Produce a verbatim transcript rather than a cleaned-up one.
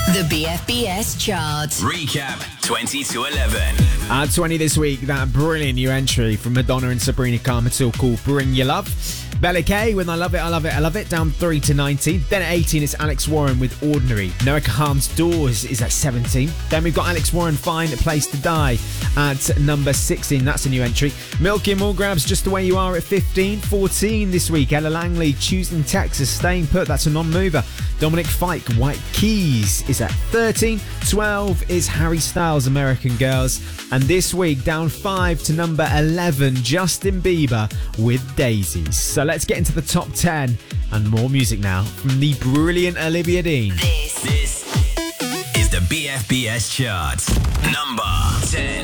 The B F B S chart. Recap twenty to eleven. At twenty this week, that brilliant new entry from Madonna and Sabrina Carmichael called Bring Your Love. Bella K with I Love It, I Love It, I Love It, down three to nineteen. Then at eighteen, it's Alex Warren with Ordinary. Noah Kahan's Doors is at seventeen. Then we've got Alex Warren, Fine Place to Die at number sixteen. That's a new entry. Milky and Mulgrabs, Just the Way You Are at fifteen. fourteen this week, Ella Langley, Choosing Texas, Staying Put. That's a non-mover. Dominic Fike, White Keys is at thirteen. twelve is Harry Styles, American Girls. And this week, down five to number eleven, Justin Bieber with Daisies. So let's get into the top ten and more music now from the brilliant Olivia Dean. This, This is the B F B S chart. Number ten.